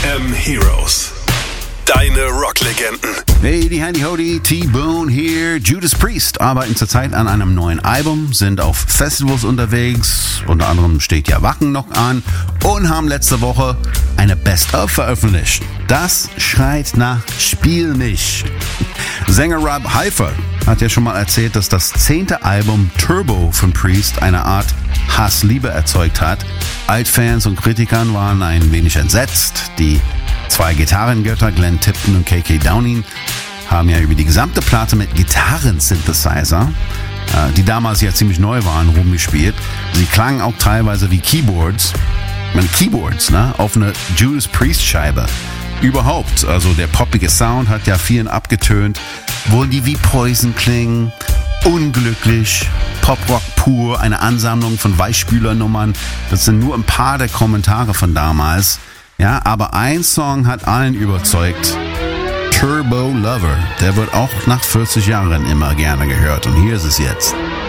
FM Heroes. Deine Rocklegenden. Hey, die Handy Hody, T-Bone hier. Judas Priest arbeiten zurzeit an einem neuen Album, sind auf Festivals unterwegs, unter anderem steht ja Wacken noch an und haben letzte Woche eine Best-of veröffentlicht. Das schreit nach Spiel mich. Sänger Rob Halford hat ja schon mal erzählt, dass das 10. Album Turbo von Priest eine Art Hass-Liebe erzeugt hat. Altfans und Kritikern waren ein wenig entsetzt. Die zwei Gitarrengötter Glenn Tipton und KK Downing haben ja über die gesamte Platte mit Gitarren-Synthesizer, die damals ja ziemlich neu waren, rumgespielt. Sie klangen auch teilweise wie Keyboards. Keyboards, ne? Auf eine Judas Priest-Scheibe. Überhaupt, also der poppige Sound hat ja vielen abgetönt. Wollen die wie Poison klingen? Unglücklich, Poprock pur, eine Ansammlung von Weichspülernummern. Das sind nur ein paar der Kommentare von damals. Ja, aber ein Song hat allen überzeugt. Turbo Lover. Der wird auch nach 40 Jahren immer gerne gehört. Und hier ist es jetzt.